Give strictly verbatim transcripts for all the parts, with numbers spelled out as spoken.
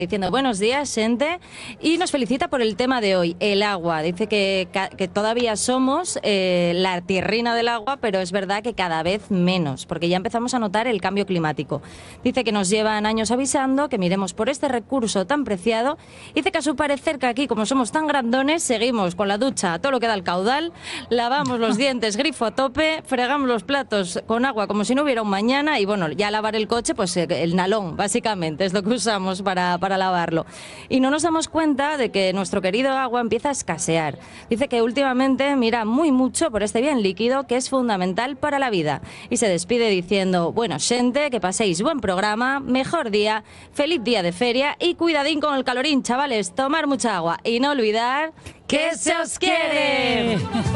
Diciendo buenos días, gente, y nos felicita por el tema de hoy, el agua. Dice que, que todavía somos eh, la tierrina del agua, pero es verdad que cada vez menos, porque ya empezamos a notar el cambio climático. Dice que nos llevan años avisando que miremos por este recurso tan preciado. Dice que a su parecer que aquí, como somos tan grandones, seguimos con la ducha a todo lo que da el caudal, lavamos los dientes grifo a tope, fregamos los platos con agua como si no hubiera un mañana y bueno, ya lavar el coche, pues el nalón, básicamente, es lo que usamos para, para lavarlo. Y no nos damos cuenta de que nuestro querido agua empieza a escasear. Dice que últimamente mira muy mucho por este bien líquido que es fundamental para la vida. Y se despide diciendo, bueno, xente, que paséis buen programa, mejor día, feliz día de feria y cuidadín con el calorín, chavales, tomar mucha agua y no olvidar que se os quiere.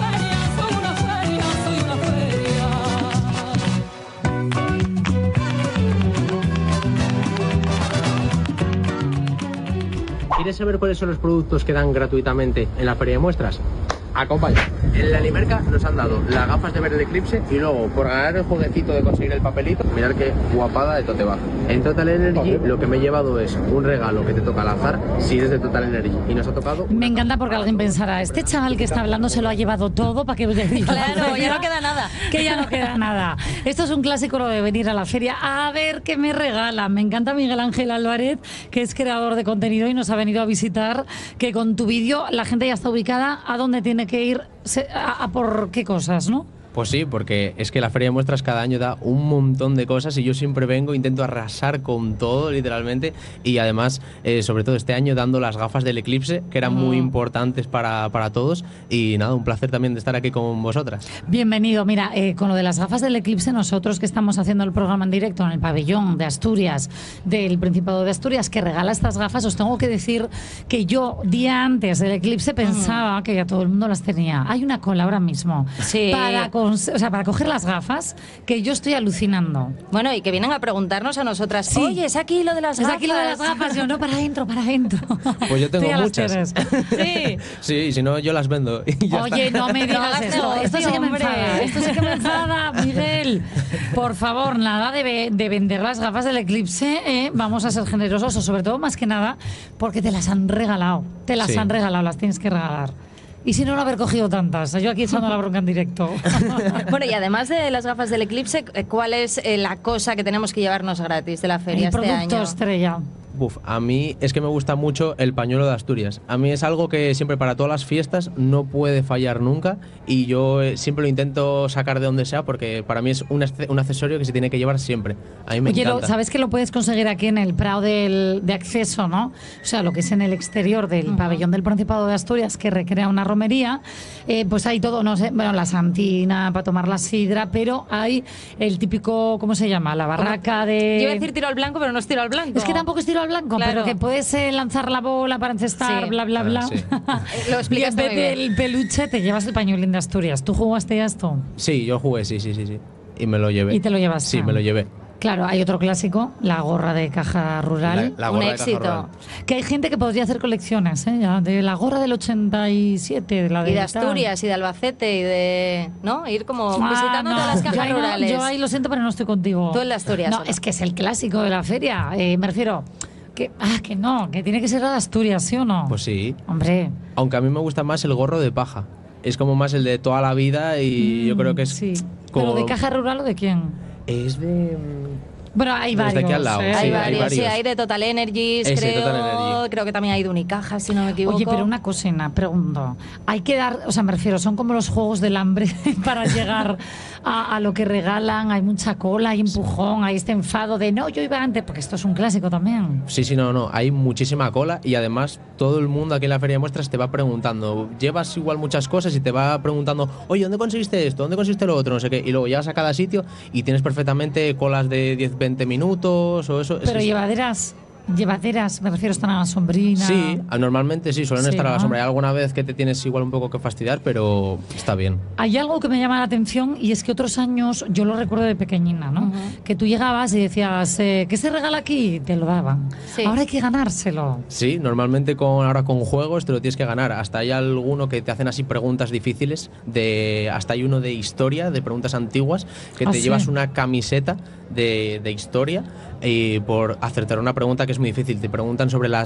¿Quieres saber cuáles son los productos que dan gratuitamente en la feria de muestras? Acompaña. En la Limerca nos han dado las gafas de ver el eclipse y luego, por ganar el jueguecito de conseguir el papelito, mirad qué guapada de tote bag. En Total Energy lo que me he llevado es un regalo que te toca al azar si eres de Total Energy. Y nos ha tocado... Me encanta porque alguien pensará, este chaval que está hablando se lo ha llevado todo para que... Claro, ya no queda nada. Que ya no queda nada. Esto es un clásico, lo de venir a la feria a ver qué me regalan. Me encanta Miguel Ángel Álvarez, que es creador de contenido y nos ha venido a visitar, que con tu vídeo la gente ya está ubicada a dónde tiene que ir a, a por qué cosas, ¿no? Pues sí, porque es que la feria de muestras cada año da un montón de cosas y yo siempre vengo, intento arrasar con todo, literalmente, y además, eh, sobre todo este año, dando las gafas del eclipse, que eran mm. muy importantes para, para todos, y nada, un placer también de estar aquí con vosotras. Bienvenido. Mira, eh, con lo de las gafas del eclipse, nosotros que estamos haciendo el programa en directo en el pabellón de Asturias, del Principado de Asturias, que regala estas gafas, os tengo que decir que yo, día antes del eclipse, pensaba mm. que ya todo el mundo las tenía. Hay una cola ahora mismo. Sí. Para con O sea, para coger las gafas, que yo estoy alucinando. Bueno, y que vienen a preguntarnos a nosotras, sí. oye, ¿es aquí lo de las ¿Es gafas? aquí lo de las gafas? Yo, no, para adentro, para adentro. Pues yo tengo muchas. Sí. Sí, y si no, yo las vendo. Oye, está. no me digas no, esto. no, Esto sí que me hombre. enfada. Esto sí que me enfada, Miguel. Por favor, nada de, de vender las gafas del eclipse. ¿eh? Vamos a ser generosos, o sobre todo, más que nada, porque te las han regalado. Te las sí. han regalado, las tienes que regalar. Y si no, no haber cogido tantas. Yo aquí echando la bronca en directo. Bueno, y además de las gafas del eclipse, ¿cuál es la cosa que tenemos que llevarnos gratis de la feria el este año? El producto estrella. Buf, a mí es que me gusta mucho el pañuelo de Asturias. A mí es algo que siempre para todas las fiestas no puede fallar nunca y yo siempre lo intento sacar de donde sea porque para mí es un, un accesorio que se tiene que llevar siempre. A mí me Oye, encanta. Lo, ¿sabes que lo puedes conseguir aquí en el Prado del, de acceso, no? O sea, lo que es en el exterior del uh-huh. pabellón del Principado de Asturias, que recrea una romería, eh, pues hay todo, no sé, bueno, la santina para tomar la sidra, pero hay el típico, ¿cómo se llama? La barraca de... Yo iba a decir tiro al blanco, pero no es tiro al blanco. Es que tampoco es tiro al blanco, claro. Pero que puedes eh, lanzar la bola para encestar, sí. bla, bla, bla. Ah, sí. Lo explicas y en vez del peluche te llevas el pañuelín de Asturias. ¿Tú jugaste a esto? Sí, yo jugué, sí, sí, sí, sí. Y me lo llevé. ¿Y te lo llevaste? Sí, me lo llevé. Claro, hay otro clásico, la gorra de caja rural. La, la gorra un de éxito. Caja rural. Que hay gente que podría hacer colecciones, ¿eh? Ya, de la gorra del ochenta y siete, de la de y de Asturias y de Albacete y de, ¿no? Ir como ah, visitando no, todas las cajas yo rurales. No, yo ahí lo siento, pero no estoy contigo. Tú en la Asturias. No, solo. Es que es el clásico de la feria. Eh, me refiero que ah, que no, que tiene que ser la de Asturias, ¿sí o no? Pues sí. Hombre. Aunque a mí me gusta más el gorro de paja. Es como más el de toda la vida y mm, yo creo que es sí. como... ¿Pero de caja rural o de quién? Es de... Bueno, hay varios. Desde aquí al lado. ¿eh? Hay, sí, varios, hay varios. sí, hay de Total Energies, Ese, creo. Total Energy. Creo que también hay de Unicaja, si no me equivoco. Oye, pero una cocina, pregunto. Hay que dar, o sea, me refiero, son como los juegos del hambre para llegar a, a lo que regalan. Hay mucha cola, hay empujón, hay este enfado de no, yo iba antes, porque esto es un clásico también. Sí, sí, no, no. Hay muchísima cola y además todo el mundo aquí en la Feria de Muestras te va preguntando. Llevas igual muchas cosas y te va preguntando, oye, ¿dónde conseguiste esto? ¿Dónde conseguiste lo otro? No sé qué. Y luego llegas a cada sitio y tienes perfectamente colas de diez, veinte minutos o eso. Pero es, llevaderas, llevaderas, me refiero, están a la sombrina. Sí, normalmente sí, suelen sí, estar ¿no? a la sombra. Hay alguna vez que te tienes igual un poco que fastidiar, pero está bien. Hay algo que me llama la atención y es que otros años, yo lo recuerdo de pequeñina, ¿no? Uh-huh. Que tú llegabas y decías, eh, ¿qué se regala aquí? Te lo daban. Sí. Ahora hay que ganárselo. Sí, normalmente con ahora con juegos te lo tienes que ganar. Hasta hay alguno que te hacen así preguntas difíciles, de hasta hay uno de historia, de preguntas antiguas, que ¿Ah, te sí? llevas una camiseta de, de historia y por acertar una pregunta que es muy difícil. Te preguntan sobre las